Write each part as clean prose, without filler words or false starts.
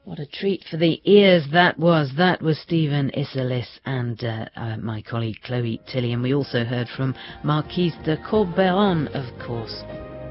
What a treat for the ears that was. That was Stephen Isserlis and my colleague Chloe Tilley. And we also heard from Marquise de Corberon, of course.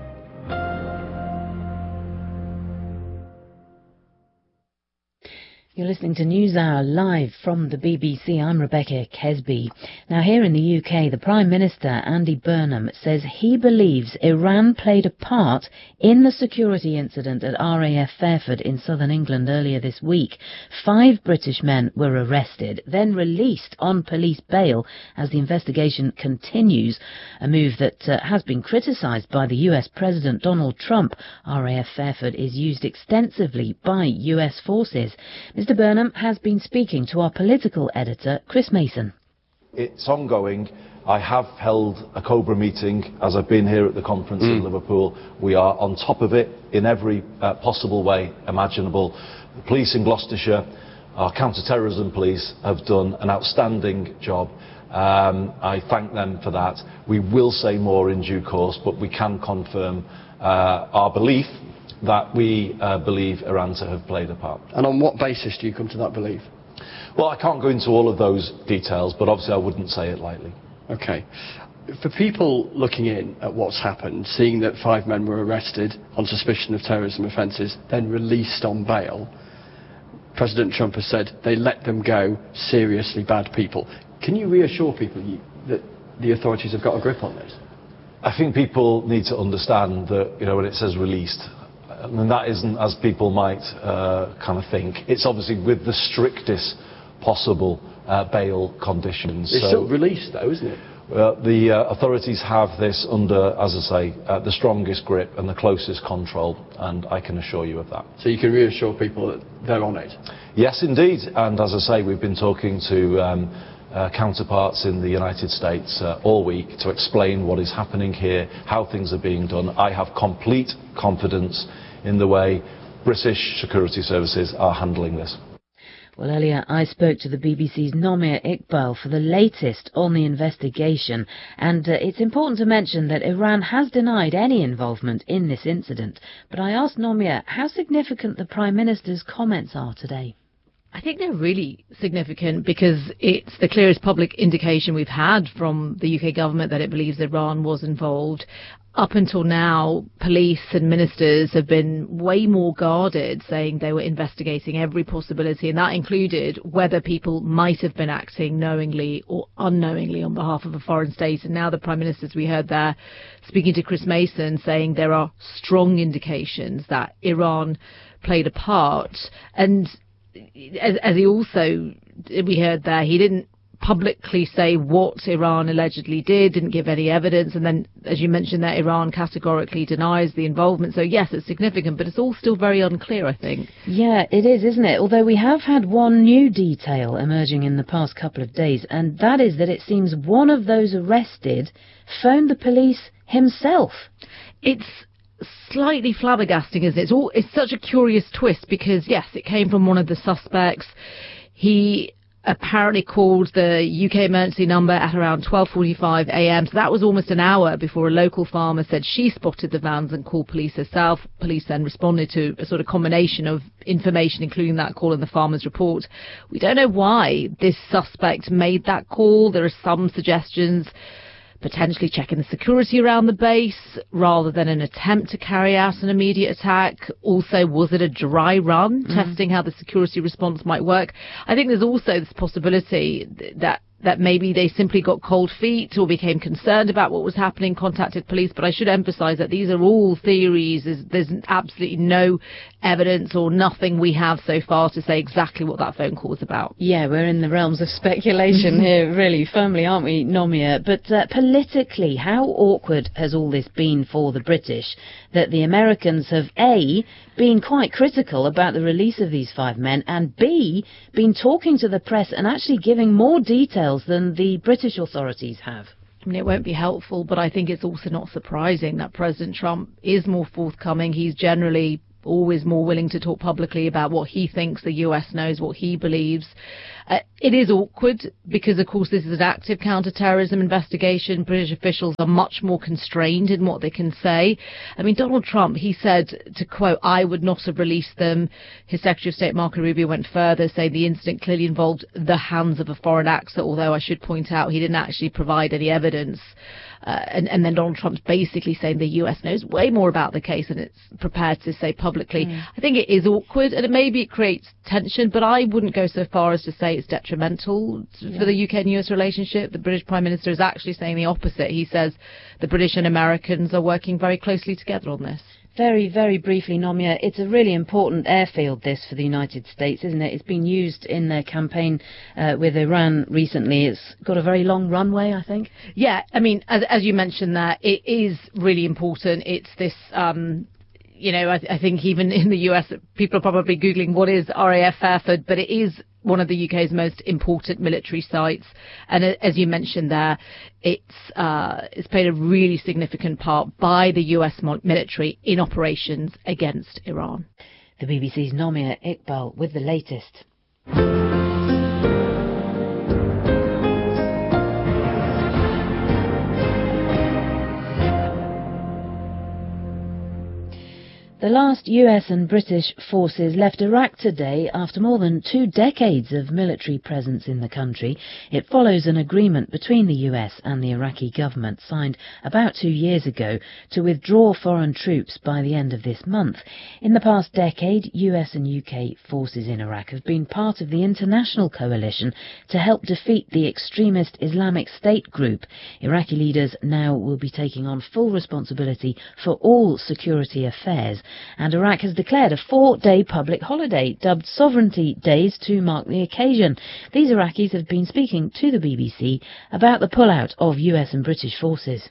You're listening to NewsHour live from the BBC. I'm Rebecca Kesby. Now, here in the UK, the Prime Minister, Andy Burnham, says he believes Iran played a part in the security incident at RAF Fairford in southern England earlier this week. 5 British men were arrested, then released on police bail as the investigation continues, a move that has been criticised by the US President Donald Trump. RAF Fairford is used extensively by US forces. Mr. Burnham has been speaking to our political editor, Chris Mason. It's ongoing. I have held a COBRA meeting as I've been here at the conference in Liverpool. We are on top of it in every possible way imaginable. The police in Gloucestershire, our counter-terrorism police, have done an outstanding job. I thank them for that. We will say more in due course, but we can confirm our belief that we believe Iran to have played a part. And on what basis do you come to that belief? Well, I can't go into all of those details, but obviously I wouldn't say it lightly. OK. For people looking in at what's happened, seeing that 5 men were arrested on suspicion of terrorism offences, then released on bail, President Trump has said they let them go, seriously bad people. Can you reassure people that the authorities have got a grip on this? I think people need to understand that, when it says released, and that isn't as people might kind of think. It's obviously with the strictest possible bail conditions. It's still released though, isn't it? The authorities have this under, as I say, the strongest grip and the closest control, and I can assure you of that. So you can reassure people that they're on it? Yes, indeed. And as I say, we've been talking to counterparts in the United States all week to explain what is happening here, how things are being done. I have complete confidence in the way British security services are handling this. Well, earlier I spoke to the BBC's Nomir Iqbal for the latest on the investigation, and it's important to mention that Iran has denied any involvement in this incident. But I asked Nomir how significant the Prime Minister's comments are today. I think they're really significant because it's the clearest public indication we've had from the UK government that it believes Iran was involved. Up until now, police and ministers have been way more guarded, saying they were investigating every possibility, and that included whether people might have been acting knowingly or unknowingly on behalf of a foreign state. And now the Prime Minister, as we heard there, speaking to Chris Mason, saying there are strong indications that Iran played a part. And as he also, we heard there, he didn't publicly say what Iran allegedly didn't give any evidence, and then, as you mentioned there, Iran categorically denies the involvement. So yes, it's significant, but it's all still very unclear, I think. Yeah, it is, isn't it? Although we have had one new detail emerging in the past couple of days, and that is that it seems one of those arrested phoned the police himself. It's slightly flabbergasting, isn't it? It's such a curious twist because, yes, it came from one of the suspects. He apparently called the UK emergency number at around 12:45 a.m. So that was almost an hour before a local farmer said she spotted the vans and called police herself. Police then responded to a sort of combination of information, including that call and the farmer's report. We don't know why this suspect made that call. There are some suggestions potentially checking the security around the base rather than an attempt to carry out an immediate attack. Also, was it a dry run, testing how the security response might work? I think there's also this possibility that maybe they simply got cold feet or became concerned about what was happening, contacted police. But I should emphasise that these are all theories. There's absolutely no evidence or nothing we have so far to say exactly what that phone call was about. Yeah, we're in the realms of speculation here, really, firmly, aren't we, Nomir? But politically, how awkward has all this been for the British, that the Americans have, A, been quite critical about the release of these 5 men, and B, been talking to the press and actually giving more details than the British authorities have? I mean, it won't be helpful, but I think it's also not surprising that President Trump is more forthcoming. He's generally always more willing to talk publicly about what he thinks the US knows, what he believes. It is awkward because, of course, this is an active counter-terrorism investigation. British officials are much more constrained in what they can say. I mean, Donald Trump, he said, to quote, "I would not have released them." His Secretary of State, Marco Rubio, went further, saying the incident clearly involved the hands of a foreign actor, although I should point out he didn't actually provide any evidence. And then Donald Trump's basically saying the US knows way more about the case than it's prepared to say publicly. I think it is awkward, and maybe it creates tension, but I wouldn't go so far as to say it's detrimental for the UK and US relationship. The British Prime Minister is actually saying the opposite. He says the British and Americans are working very closely together on this. Very, very briefly, Nomia, it's a really important airfield, this, for the United States, isn't it? It's been used in their campaign with Iran recently. It's got a very long runway, I think. Yeah, I mean, as you mentioned there, it is really important. It's this... I think even in the US, people are probably Googling what is RAF Fairford, but it is one of the UK's most important military sites. And as you mentioned there, it's played a really significant part by the US military in operations against Iran. The BBC's Nomia Iqbal with the latest. The last US and British forces left Iraq today after more than 2 decades of military presence in the country. It follows an agreement between the US and the Iraqi government signed about 2 years ago to withdraw foreign troops by the end of this month. In the past decade, US and UK forces in Iraq have been part of the international coalition to help defeat the extremist Islamic State group. Iraqi leaders now will be taking on full responsibility for all security affairs. And Iraq has declared a 4-day public holiday, dubbed Sovereignty Days, to mark the occasion. These Iraqis have been speaking to the BBC about the pullout of US and British forces.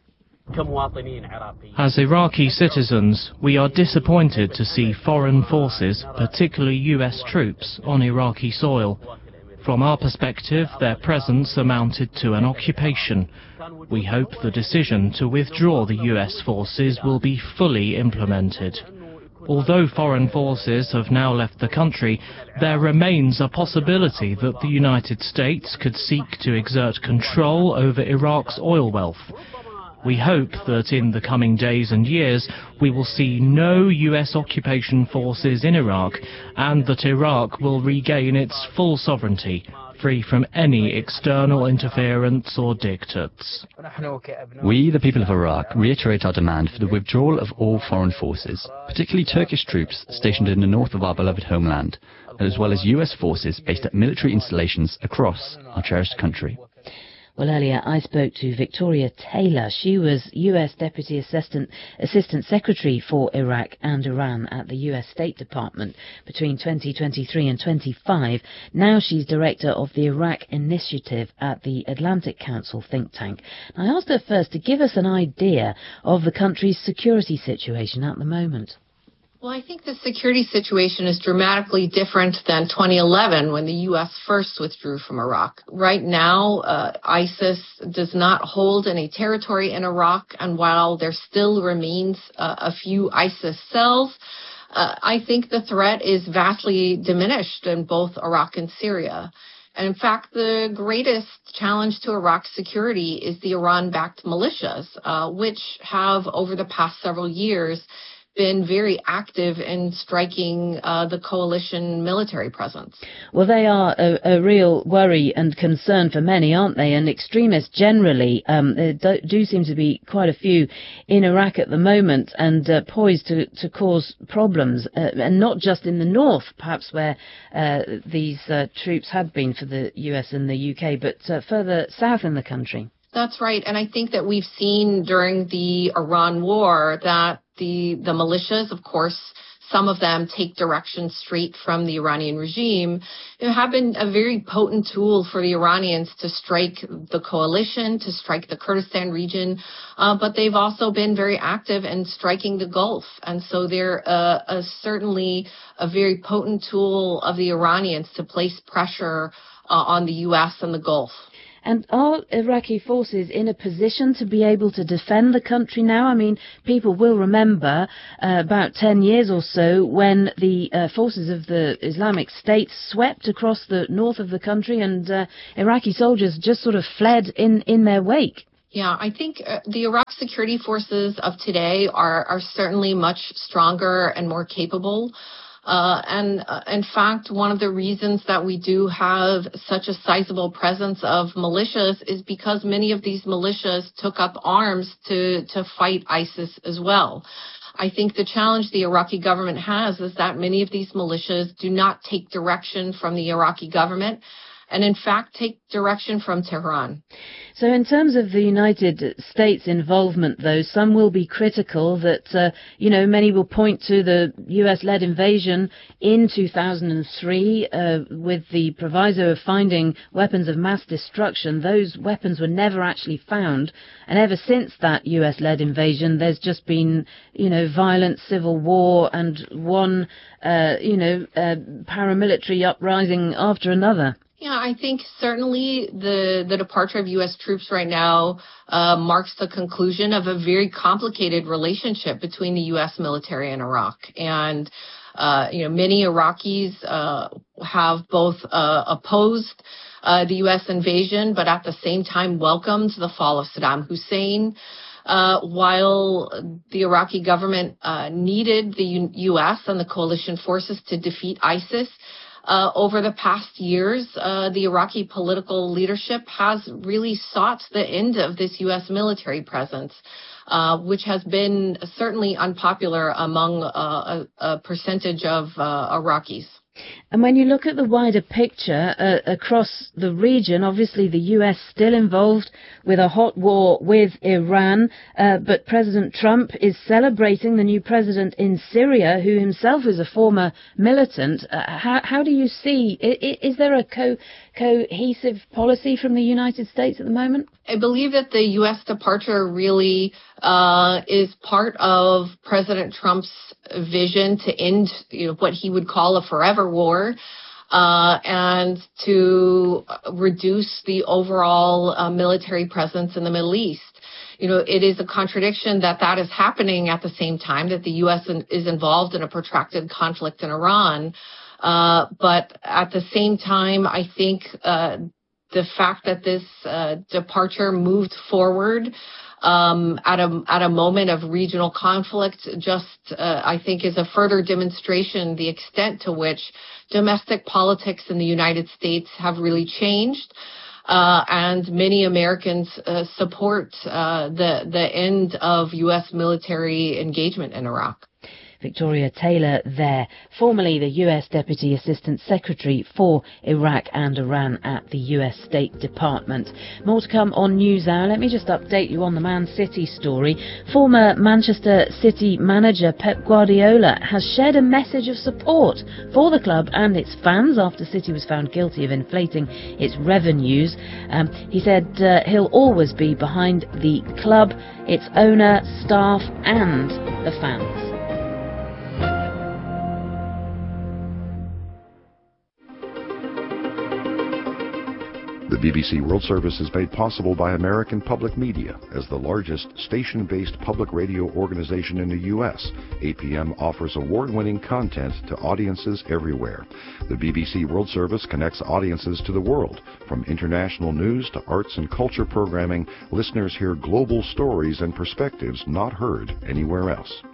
As Iraqi citizens, we are disappointed to see foreign forces, particularly US troops, on Iraqi soil. From our perspective, their presence amounted to an occupation. We hope the decision to withdraw the US forces will be fully implemented. Although foreign forces have now left the country, there remains a possibility that the United States could seek to exert control over Iraq's oil wealth. We hope that in the coming days and years we will see no US occupation forces in Iraq and that Iraq will regain its full sovereignty, free from any external interference or diktats. We, the people of Iraq, reiterate our demand for the withdrawal of all foreign forces, particularly Turkish troops stationed in the north of our beloved homeland, as well as US forces based at military installations across our cherished country. Well, earlier I spoke to Victoria Taylor. She was US Deputy Assistant Secretary for Iraq and Iran at the US State Department between 2023 and 25. Now she's Director of the Iraq Initiative at the Atlantic Council think tank. I asked her first to give us an idea of the country's security situation at the moment. Well, I think the security situation is dramatically different than 2011 when the U.S. first withdrew from Iraq. Right now, ISIS does not hold any territory in Iraq, and while there still remains a few ISIS cells, I think the threat is vastly diminished in both Iraq and Syria. And in fact, the greatest challenge to Iraq's security is the Iran-backed militias, which have, over the past several years, been very active in striking the coalition military presence. Well, they are a real worry and concern for many, aren't they? And extremists generally, there do seem to be quite a few in Iraq at the moment and poised to cause problems, and not just in the north, perhaps where these troops have been for the US and the UK, but further south in the country. That's right. And I think that we've seen during the Iran war that the militias, of course, some of them take direction straight from the Iranian regime, have been a very potent tool for the Iranians to strike the coalition, to strike the Kurdistan region, but they've also been very active in striking the Gulf. And so they're certainly a very potent tool of the Iranians to place pressure on the U.S. and the Gulf. And are Iraqi forces in a position to be able to defend the country now? I mean, people will remember about 10 years or so when the forces of the Islamic State swept across the north of the country and Iraqi soldiers just sort of fled in their wake. Yeah, I think the Iraq security forces of today are certainly much stronger and more capable. And in fact, one of the reasons that we do have such a sizable presence of militias is because many of these militias took up arms to fight ISIS as well. I think the challenge the Iraqi government has is that many of these militias do not take direction from the Iraqi government, and in fact take direction from Tehran. So in terms of the United States involvement, though, some will be critical that, many will point to the US-led invasion in 2003 with the proviso of finding weapons of mass destruction. Those weapons were never actually found. And ever since that US-led invasion, there's just been, violent civil war and one, paramilitary uprising after another. Yeah, I think certainly the departure of U.S. troops right now marks the conclusion of a very complicated relationship between the U.S. military and Iraq. And, many Iraqis have both opposed the U.S. invasion, but at the same time welcomed the fall of Saddam Hussein. While the Iraqi government needed the U.S. and the coalition forces to defeat ISIS, over the past years, the Iraqi political leadership has really sought the end of this U.S. military presence, which has been certainly unpopular among a percentage of Iraqis. And when you look at the wider picture across the region, obviously the US still involved with a hot war with Iran, but President Trump is celebrating the new president in Syria, who himself is a former militant. How do you see, is there a cohesive policy from the United States at the moment? I believe that the U.S. departure really is part of President Trump's vision to end, what he would call a forever war, and to reduce the overall military presence in the Middle East. It is a contradiction that is happening at the same time that the U.S. is involved in a protracted conflict in Iran. But at the same time, I think the fact that this departure moved forward at a moment of regional conflict I think is a further demonstration the extent to which domestic politics in the United States have really changed. And many Americans support the end of U.S. military engagement in Iraq. Victoria Taylor there, formerly the U.S. Deputy Assistant Secretary for Iraq and Iran at the U.S. State Department. More to come on NewsHour. Let me just update you on the Man City story. Former Manchester City manager Pep Guardiola has shared a message of support for the club and its fans after City was found guilty of inflating its revenues. He said he'll always be behind the club, its owner, staff and the fans. The BBC World Service is made possible by American Public Media. As the largest station-based public radio organization in the U.S., APM offers award-winning content to audiences everywhere. The BBC World Service connects audiences to the world. From international news to arts and culture programming, listeners hear global stories and perspectives not heard anywhere else.